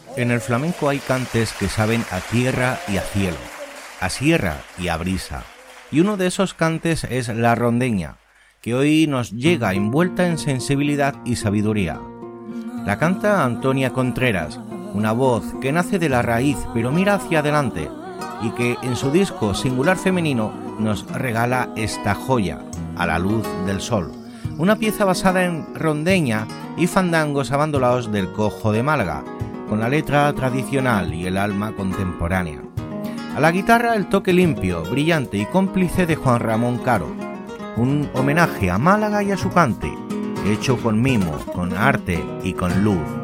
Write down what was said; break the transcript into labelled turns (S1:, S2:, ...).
S1: En el flamenco hay cantes que saben a tierra y a cielo, a sierra y a brisa. Y uno de esos cantes es la rondeña, que hoy nos llega envuelta en sensibilidad y sabiduría. La canta Antonia Contreras, una voz que nace de la raíz pero mira hacia adelante y que en su disco Singular Femenino nos regala esta joya, A la luz del sol, una pieza basada en rondeña y fandangos abandolados del Cojo de Málaga, con la letra tradicional y el alma contemporánea. A la guitarra el toque limpio, brillante y cómplice de Juan Ramón Caro, un homenaje a Málaga y a su cante, hecho con mimo, con arte y con luz.